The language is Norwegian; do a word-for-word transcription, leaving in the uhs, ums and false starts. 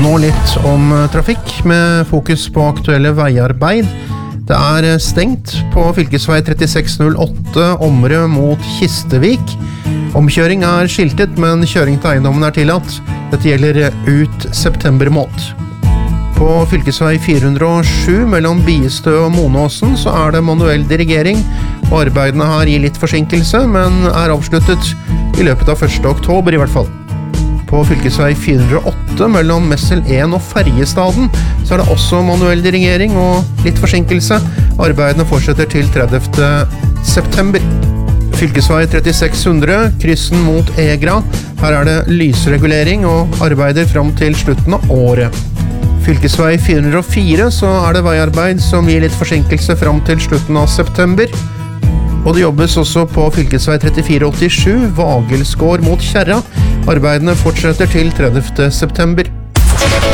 Nå litt om trafikk med fokus på aktuelle veiarbeid. Det er stengt på fylkesvei trettiseks null åtte Omre mot Kistevik. Omkjøring er skiltet, men kjøring til eiendommen er tillatt. Dette gjelder ut september måned. På fylkesvei fire hundre og sju mellom Biestø og Monåsen så er det manuell dirigering, og arbeidene her gir litt forsinkelse, men er avsluttet i løpet av første oktober i hvert fall. På fylkesvei fire hundre og åtte mellom Messel en og Ferjestaden så er det også manuell dirigering og litt forsinkelse. Arbeidene fortsetter til tredivte september. Fylkesvei trettiseks hundre, kryssen mot Egra. Her er det lysregulering og arbeider fram til slutten av året. Fylkesvei fire hundre og fire så er det veiarbeid som gir litt forsinkelse fram til slutten av september. Og det jobbes også på fylkesvei trettifire åttisju, Vagelsgård mot Kjerra. Arbeidene fortsetter til tredivte september.